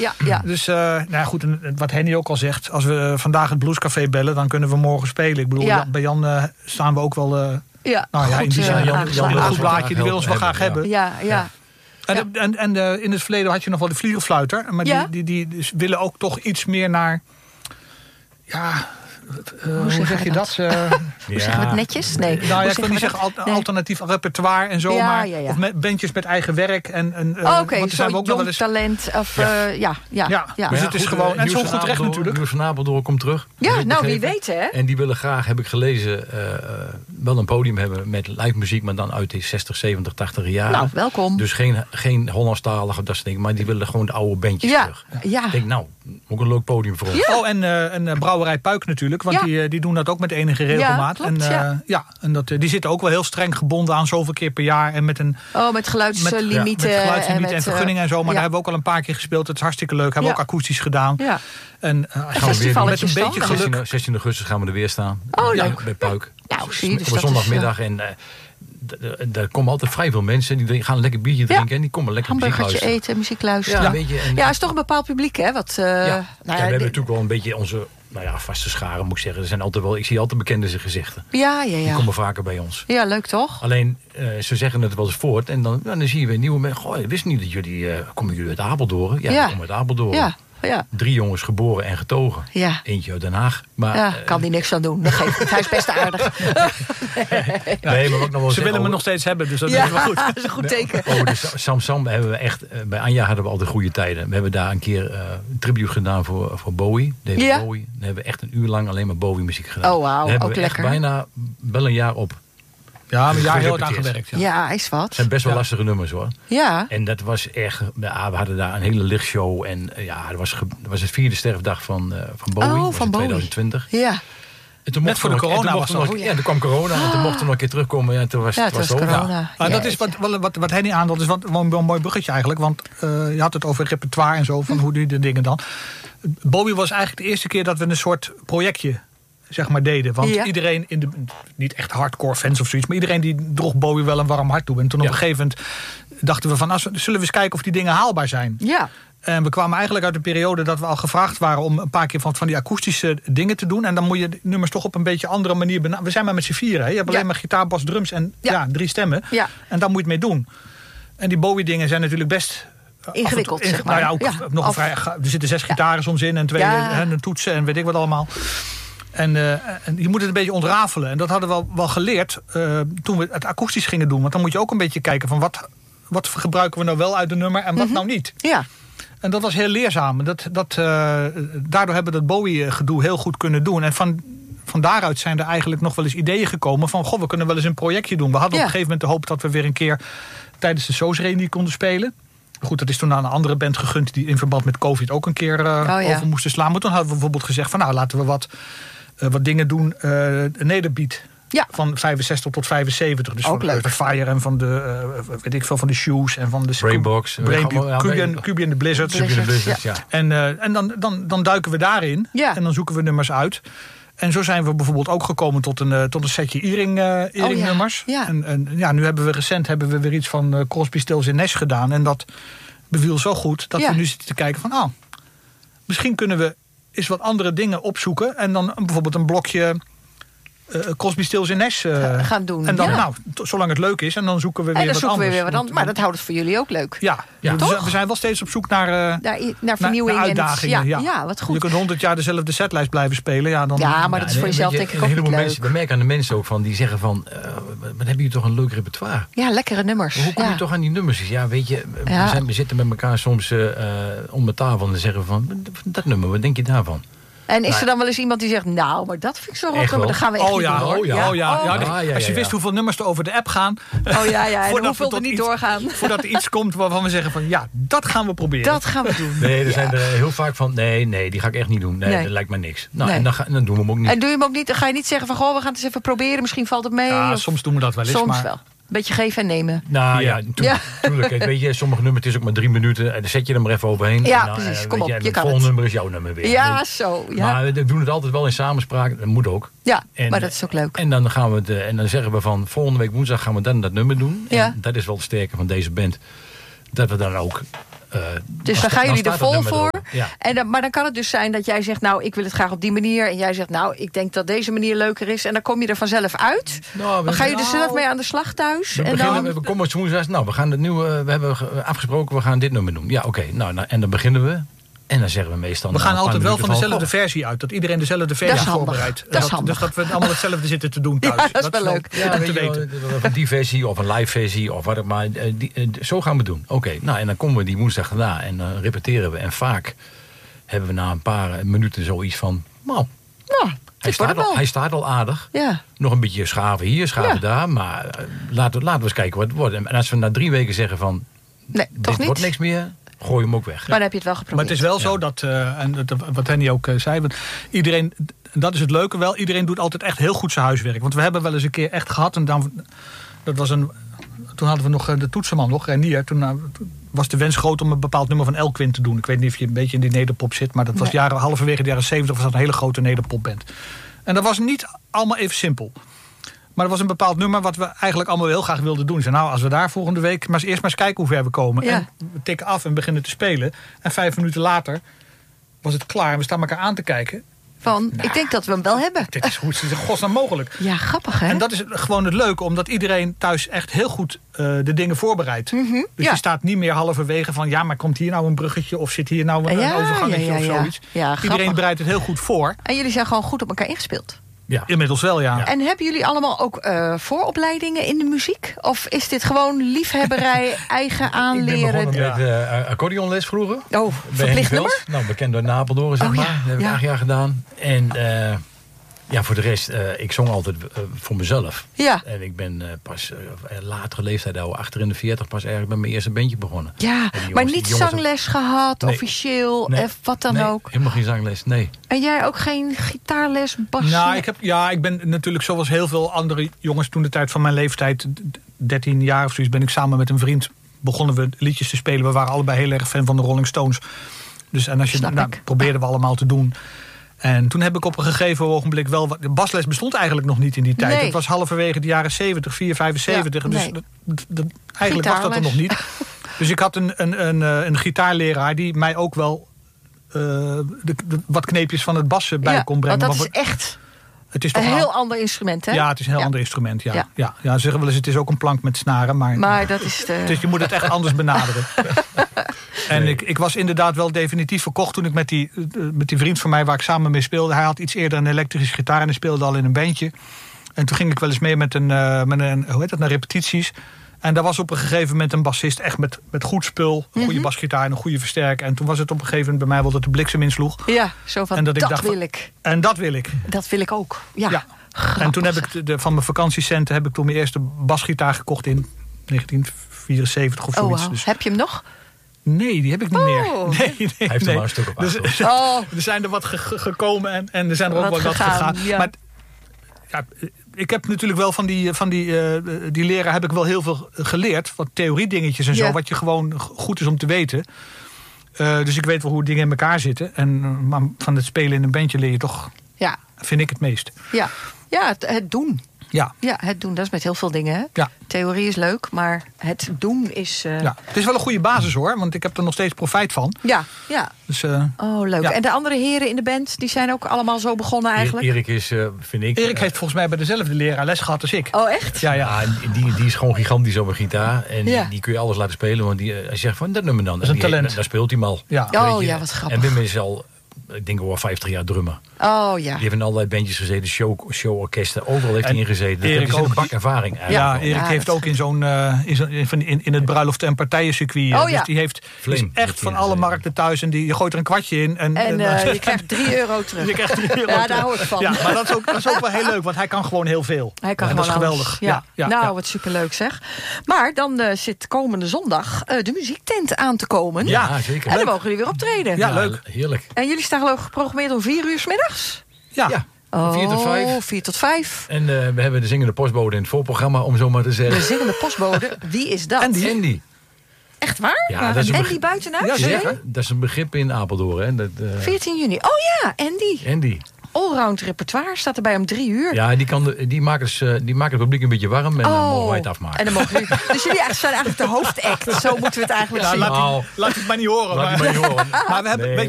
Ja. Dus goed, en wat Henny ook al zegt, als we vandaag het Bluescafé bellen, dan kunnen we morgen spelen. Ik bedoel, bij Jan staan we ook wel. In die zin, Jan een goed blaadje, die wil ons wel graag hebben. Ja. En in het verleden had je nog wel de vliegenfluiter, maar die dus willen ook toch iets meer naar. Hoe zeg je dat? Hoe zeggen we het netjes? Nee. Ik wil niet zeggen alternatief repertoire en zo, maar of bandjes met eigen werk. Oké, zijn we ook nog wel talent. Of, Dus het is gewoon. En zo goed recht natuurlijk. Nieuws van Apeldoorn komt terug. Ja, nou wie weet hè. En die willen graag, heb ik gelezen, wel een podium hebben met live muziek, maar dan uit de 60, 70, 80 jaar. Nou, welkom. Dus geen Hollandstalige of dat soort dingen, maar die willen gewoon de oude bandjes terug. Ja. Ik denk, ook een leuk podium voor ons. En Brouwerij Puik natuurlijk. Want die doen dat ook met enige regelmaat. Die zitten ook wel heel streng gebonden aan zoveel keer per jaar. En met met geluidslimieten. Met geluidslimieten en vergunningen en zo. Maar daar hebben we ook al een paar keer gespeeld. Het is hartstikke leuk. Hebben we ook akoestisch gedaan. Ja. En met een beetje geluk. 16 augustus gaan we er weer staan. Leuk. Bij Puik. Nou, zie je. Dus op zondagmiddag. En daar komen altijd vrij veel mensen. Die gaan een lekker biertje drinken. En die komen lekker muziek luisteren. Eten, muziek luisteren. Het is toch een bepaald publiek, hè? We hebben natuurlijk wel een beetje onze vaste scharen, moet ik zeggen. Er zijn altijd wel, ik zie altijd bekende gezichten. Ja. Die komen vaker bij ons. Ja, leuk toch? Alleen, ze zeggen het wel eens voort. En dan zie je weer nieuwe mensen. Goh, ik wist niet dat komen jullie uit Apeldoorn? Ja, ik kom uit Apeldoorn. Ja. 3 jongens geboren en getogen. Ja. Eentje uit Den Haag. Maar, kan die niks aan doen. Dat geeft het. Hij is best aardig. Nee, maar ook nog wel ze willen me nog steeds hebben, dus dat is wel goed. Dat is een goed teken. Dus Sam hebben we echt. Bij Anja hadden we al de goede tijden. We hebben daar een keer een tribute gedaan voor Bowie. David Bowie. Dan hebben we echt een uur lang alleen maar Bowie muziek gedaan. Oh, wauw. Daar hebben ook we lekker. Echt bijna wel een jaar op. Ja, een jaar heel hard aan gewerkt. Ja, is wat. Het zijn best wel lastige nummers hoor. Ja. En dat was echt. We hadden daar een hele lichtshow. En het was het 4e sterfdag van Bowie. Van Bowie. 2020. Ja. En toen net voor de corona was dat. Ja, toen kwam corona. En toen mochten we nog een keer terugkomen. Ja, toen was het corona. Maar dat is wat Henny aan. Dat is wel een mooi bruggetje eigenlijk. Want je had het over repertoire en zo. Van hoe doe je de dingen dan. Bowie was eigenlijk de eerste keer dat we een soort projectje deden. Want iedereen niet echt hardcore fans of zoiets, maar iedereen die droeg Bowie wel een warm hart toe. En toen op een gegeven moment dachten we van, zullen we eens kijken of die dingen haalbaar zijn. Ja. En we kwamen eigenlijk uit een periode dat we al gevraagd waren om een paar keer van die akoestische dingen te doen. En dan moet je de nummers toch op een beetje andere manier benaderen. We zijn maar met z'n vieren. Hè? Je hebt alleen maar gitaar, bas, drums en 3 stemmen. Ja. En daar moet je het mee doen. En die Bowie dingen zijn natuurlijk best ingewikkeld, zeg maar. Er zitten 6 gitaren soms in en 2 een toetsen en weet ik wat allemaal. En je moet het een beetje ontrafelen. En dat hadden we wel geleerd toen we het akoestisch gingen doen. Want dan moet je ook een beetje kijken van wat gebruiken we nou wel uit de nummer en wat nou niet. Ja. En dat was heel leerzaam. Daardoor hebben we dat Bowie-gedoe heel goed kunnen doen. En van daaruit zijn er eigenlijk nog wel eens ideeën gekomen van, we kunnen wel eens een projectje doen. We hadden op een gegeven moment de hoop dat we weer een keer tijdens de Soos-reunie konden spelen. Goed, dat is toen aan een andere band gegund die in verband met COVID ook een keer over moesten slaan. Maar toen hadden we bijvoorbeeld gezegd van, laten we wat dingen doen. Nederbeat. Ja. Van 65 tot 75. Dus ook van de Fire en van de van de Shoes en van de Brainbox, Cubi en de Blizzards. En dan duiken we daarin en dan zoeken we nummers uit. En zo zijn we bijvoorbeeld ook gekomen tot een setje Earring-nummers. Ja. En nu hebben we weer iets van Crosby, Stills & Nash gedaan. En dat beviel zo goed dat we nu zitten te kijken van, misschien kunnen we eens wat andere dingen opzoeken. En dan bijvoorbeeld een blokje Crosby, Stills & Nash gaan doen. En dan, zolang het leuk is, en dan zoeken we weer wat anders. Maar dat houdt het voor jullie ook leuk. Ja. We zijn wel steeds op zoek naar vernieuwing. Naar uitdagingen. Ja, wat goed. Je kunt 100 jaar dezelfde setlijst blijven spelen. Maar dat is voor jezelf denk ik ook niet leuk. We merken aan de mensen ook van, die zeggen van, wat hebben jullie toch een leuk repertoire. Ja, lekkere nummers. Hoe kom je toch aan die nummers? Ja, weet je, we zitten met elkaar soms om de tafel en zeggen van, dat nummer, wat denk je daarvan? En is er dan wel eens iemand die zegt, maar dat vind ik zo rot, maar dat gaan we echt niet doen. Als je wist hoeveel nummers er over de app gaan. En hoeveel er niet doorgaan. Voordat er iets komt waarvan we zeggen van, dat gaan we proberen. Dat gaan we doen. Nee, er zijn er heel vaak van, nee, die ga ik echt niet doen. Nee, dat lijkt me niks. En dan doen we hem ook niet. En doe je hem ook niet? Dan ga je niet zeggen van, we gaan het eens even proberen, misschien valt het mee. Ja, soms doen we dat wel eens. Soms wel. Beetje geven en nemen. Tuurlijk. Weet je, sommige nummers is ook maar 3 minuten. En dan zet je er maar even overheen. Ja, precies. Kom op, je kan het. Het volgende nummer is jouw nummer weer. Ja, zo. Ja. Maar we doen het altijd wel in samenspraak. Dat moet ook. Ja, maar dat is ook leuk. En dan gaan we en dan zeggen we van, volgende week woensdag gaan we dan dat nummer doen. En dat is wel het sterke van deze band. Dat we dan ook Dus dan gaan jullie er vol voor. Ja. Maar dan kan het dus zijn dat jij zegt, nou, ik wil het graag op die manier. En jij zegt, nou, ik denk dat deze manier leuker is. En dan kom je er vanzelf uit. Nou, dan ga je er zelf mee aan de slag thuis. We komen woensdag. Nou, we gaan het nieuwe. We hebben afgesproken, we gaan dit nummer doen. Ja, oké. Nou, en dan beginnen we. En dan zeggen we meestal... We gaan altijd wel van dezelfde versie uit. Dat iedereen dezelfde versie voorbereidt. Dat is handig. Dus dat we allemaal hetzelfde zitten te doen thuis. Ja, dat is wel leuk. Ja, te weten. Die versie of een live versie of wat het maar. Zo gaan we doen. Oké, nou en dan komen we die woensdag daarna en dan repeteren we. En vaak hebben we na een paar minuten zoiets van... Nou, hij staat al aardig. Ja. Nog een beetje schaven hier, schaven daar. Maar laten we eens kijken wat het wordt. En als we na 3 weken zeggen van... Nee, dit wordt niks meer... Gooi hem ook weg. Maar dan heb je het wel geprobeerd. Maar het is wel zo dat, en wat Henny ook zei... iedereen, dat is het leuke wel, iedereen doet altijd echt heel goed zijn huiswerk. Want we hebben wel eens een keer echt gehad... en dan, toen hadden we nog de toetsenman nog, Renier. Toen was de wens groot om een bepaald nummer van Elkwin te doen. Ik weet niet of je een beetje in die nederpop zit... maar dat was halverwege de jaren 70 was dat een hele grote nederpopband. En dat was niet allemaal even simpel. Maar er was een bepaald nummer wat we eigenlijk allemaal heel graag wilden doen. Dus nou, als we daar volgende week maar eerst maar eens kijken hoe ver we komen. Ja. En we tikken af en beginnen te spelen. En 5 minuten later was het klaar. En we staan elkaar aan te kijken. Ik denk dat we hem wel hebben. Dit is hoe is godsnaam mogelijk. Ja, grappig hè? En dat is gewoon het leuke. Omdat iedereen thuis echt heel goed de dingen voorbereidt. Mm-hmm. Dus je staat niet meer halverwege van... ja, maar komt hier nou een bruggetje? Of zit hier nou een overgangetje of zoiets? Ja, iedereen bereidt het heel goed voor. En jullie zijn gewoon goed op elkaar ingespeeld. Ja. Inmiddels wel, ja. En hebben jullie allemaal ook vooropleidingen in de muziek? Of is dit gewoon liefhebberij, eigen aanleren? Ik ben begonnen met accordeonles vroeger. Oh, verplicht nummer? Nou, bekend door Napeldoorn, zeg maar. Dat heb ik 8 jaar gedaan. En voor de rest, ik zong altijd voor mezelf. Ja. En ik ben pas latere leeftijd, achter in de 40, pas eigenlijk met mijn eerste bandje begonnen. Ja, maar niet zangles gehad, officieel, wat dan ook? Helemaal geen zangles, nee. En jij ook geen gitaarles, bas? Nou, ik ben natuurlijk zoals heel veel andere jongens toen de tijd van mijn leeftijd, 13 jaar of zoiets, ben ik samen met een vriend, begonnen we liedjes te spelen. We waren allebei heel erg fan van de Rolling Stones. Dus en als je probeerden we allemaal te doen. En toen heb ik op een gegeven ogenblik wel... De basles bestond eigenlijk nog niet in die tijd. Het was halverwege de jaren 70, 75. Dus eigenlijk was dat er nog niet. Dus ik had een gitaarleraar die mij ook wel wat kneepjes van het bassen bij kon brengen. Want dat is echt een heel ander instrument, hè? Ja, het is een heel ander instrument, ja. Ze zeggen wel eens, het is ook een plank met snaren. Maar dat is dus je moet het echt anders benaderen. En ik was inderdaad wel definitief verkocht toen ik met die vriend van mij waar ik samen mee speelde. Hij had iets eerder een elektrische gitaar en hij speelde al in een bandje. En toen ging ik wel eens mee met een naar repetities. En daar was op een gegeven moment een bassist echt met goed spul. Een goede basgitaar en een goede versterker. En toen was het op een gegeven moment bij mij wel dat de bliksem insloeg. Ja, zo van, wil ik. En dat wil ik. Dat wil ik ook, ja. En toen heb ik van mijn vakantiecenten heb ik toen mijn eerste basgitaar gekocht in 1974 of zoiets. Dus. Heb je hem nog? Nee, die heb ik niet meer. Nee, hij heeft er maar een stuk op achter. Er zijn er wat gekomen en er zijn er ook wat gegaan. Ja. Maar ik heb natuurlijk wel van die leraar heb ik wel heel veel geleerd. Wat theorie-dingetjes en zo. Wat je gewoon goed is om te weten. Dus ik weet wel hoe dingen in elkaar zitten. Maar van het spelen in een bandje leer je toch, vind ik het meest. Ja, het doen. Ja, het doen, dat is met heel veel dingen. Hè? Ja. Theorie is leuk, maar het doen is... Het is wel een goede basis hoor, want ik heb er nog steeds profijt van. Ja. Dus, leuk. Ja. En de andere heren in de band, die zijn ook allemaal zo begonnen eigenlijk? Erik is, vind ik... Erik heeft volgens mij bij dezelfde leraar les gehad als ik. Oh, echt? Ja, die is gewoon gigantisch op een gitaar. En die kun je alles laten spelen, want hij zegt van, dat nummer dan. Dat is een talent. Daar speelt hij hem al. Ja. Wat grappig. En Wim is al... Ik denk wel 50 jaar drummer. Oh ja. Die heeft in allerlei bandjes gezeten, showorkesten. Overal heeft hij ingezeten. Erik is ook een bak ervaring. Erik heeft ook in het bruiloft- en partijencircuit. Oh, ja. Dus die heeft echt van alle markten thuis. En je gooit er een kwartje in. En je krijgt €3 terug. Je krijgt €3 terug. Daar hou ik van. Ja, maar dat is ook wel heel leuk. Want hij kan gewoon heel veel. Dat is geweldig. Wat superleuk zeg. Maar dan zit komende zondag de muziektent aan te komen. Ja, zeker. En dan mogen jullie weer optreden. Ja, leuk. Heerlijk. En jullie staan geloof ik geprogrammeerd om 4 uur 's middags? Ja. 4 tot 5. 4 tot 5. En we hebben de zingende postbode in het voorprogramma, om zo maar te zeggen. De zingende postbode, wie is dat? Andy. Echt waar? Ja, dat is Andy buitenhuis? Ja, zeker. Dat is een begrip in Apeldoorn. Hè? 14 juni. Oh ja, Andy. allround repertoire staat erbij om 3 uur. Ja, die maken het publiek een beetje warm en dan mogen wij het afmaken. En dan mogen jullie, dus jullie zijn eigenlijk de hoofdact. Zo moeten we het eigenlijk zien. Laat het maar niet horen. Maar we hebben,